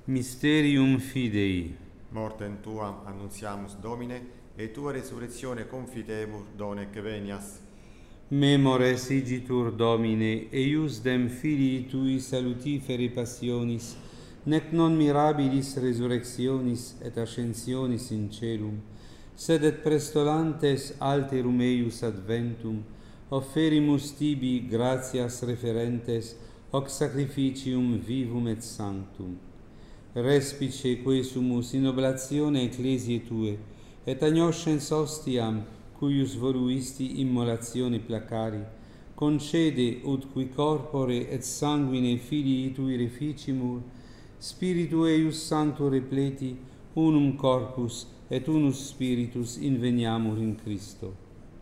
Mysterium Fidei. Mortem tuam annuntiamus, Domine, et tua resurrectione confidemur, donec venias. Memores igitur Domine, eiusdem filii tui salutiferi passionis, nec non mirabilis resurrectionis et ascensionis in celum, sed et prestolantes alterum eius adventum, offerimus tibi gratias referentes hoc sacrificium vivum et sanctum. Respice quesumus in oblatione ecclesiae tue, et agnoscens ostiam, cuius voluisti immolatione placari, concede ut qui corpore et sanguine filii tui reficimur, Spiritu eius sancto repleti, unum corpus et unus spiritus inveniamur in Christo.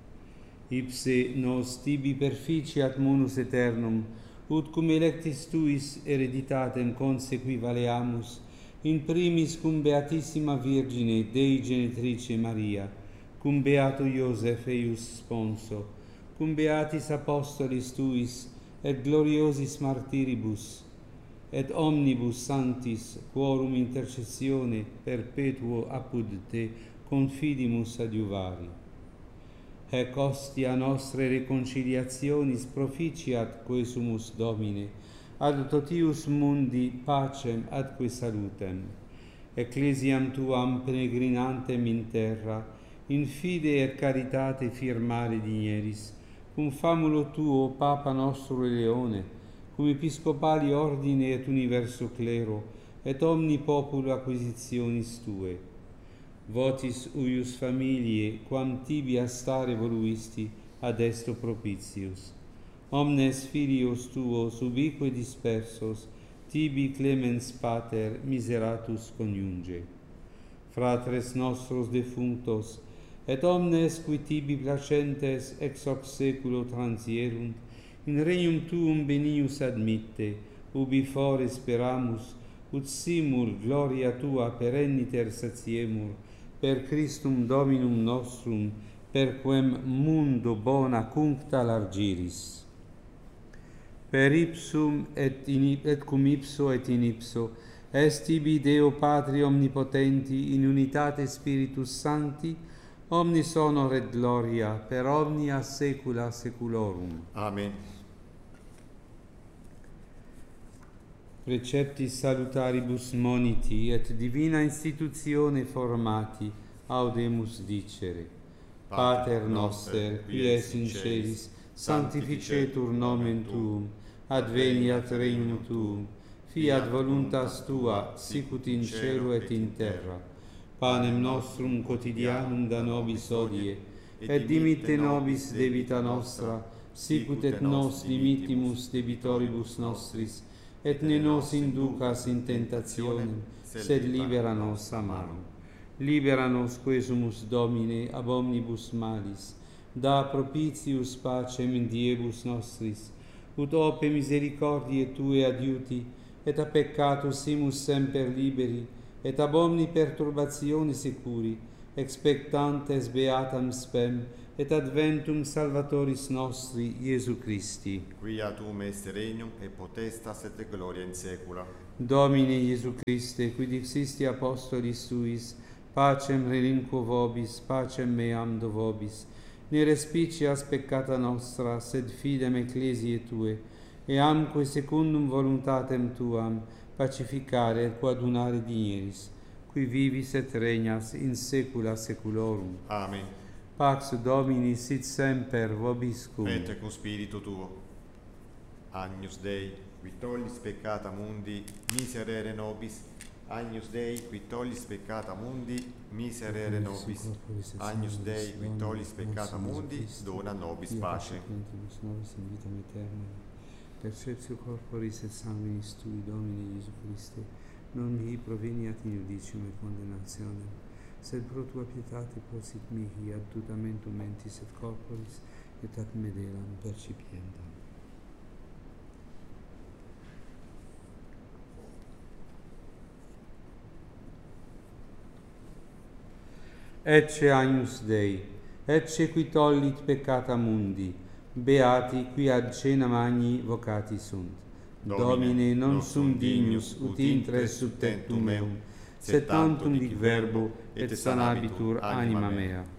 Ipse nos tibi perficiat munus aeternum, ut cum electis tuis hereditatem consequi valeamus, in primis cum Beatissima Virgine Dei Genetrice Maria, cum Beato Iosef eius sponso, cum Beatis Apostolis tuis, et gloriosis martiribus, et omnibus sanctis, quorum intercessione perpetuo apud te confidimus adiuvari. Hec ostia nostre reconciliationis proficiat quesumus Domine, ad totius mundi pacem atque salutem. Ecclesiam tuam peregrinantem in terra, in fide et caritate firmare digneris, cum famulo tuo Papa nostro Leone, cum episcopali ordine et universo clero, et omni populo acquisitionis tue. Votis uius familiae, quam tibi a stare voluisti, ad esto propitius. Omnes filios tuos ubique dispersos, tibi clemens pater miseratus coniunge. Fratres nostros defunctos, et omnes qui tibi placentes ex hoc saeculo transierunt, in regnum tuum benius admitte, ubi fore speramus, ut simul gloria tua perenniter satiemur, per Christum Dominum nostrum, per quem mundo bona cuncta largiris. Per ipsum et cum ipso et in ipso, est tibi Deo Patri omnipotenti in unitate Spiritus Sancti, omnis honor et gloria per omnia saecula saeculorum. Amen. Preceptis salutaribus moniti et divina institutione formati, audemus dicere. Pater noster, qui es in celis, sanctificetur nomen tuum, adveniat regnum tuum, fiat voluntas tua, sicut in cielo et in terra. Panem nostrum quotidianum da nobis hodie, et dimitte nobis debita nostra, sicut et nos dimittimus debitoribus nostris, et ne nos inducas in tentationem, sed libera nos a malo. Libera nos quesumus Domine ab omnibus malis, da propitius pacem in diebus nostris, ut ope misericordiae Tue adiuti, et a peccatus simus semper liberi, et ab omni perturbatione securi, expectantes beatam spem, et adventum Salvatoris nostri, Iesu Christi. Quia tuum est regnum, et potestas, et gloria in saecula. Domine Iesu Christe, qui dixisti apostolis Tuis, pacem relinquo vobis, pacem meam do vobis, ne respicias peccata nostra, sed fidem ecclesiae Tue, eamque secundum voluntatem Tuam, pacificare et coadunare digneris, qui vivis et regnas in saecula saeculorum. Amen. Pax Domini sit semper vobiscum. Et cum spiritu tuo. Agnus Dei, qui tollis peccata mundi, miserere nobis. Agnus Dei, qui tollis peccata mundi, miserere nobis. Agnus Dei, qui tollis peccata mundi, dona nobis pace. Perceptio corporis et sanguinis Tui, Domine Iesu Christe, non mihi proveniat in judicium et condenationem, sed pro Tua pietate posit mihi ad tutamentum mentis et corporis, et ad medelam percipiendam. Ecce Agnus Dei, ecce qui tollit peccata mundi, beati qui ad cena magni vocati sunt. Domine, non sum dignus ut intre sub tectum meum, sed tantum dic verbo, et sanabitur anima mea.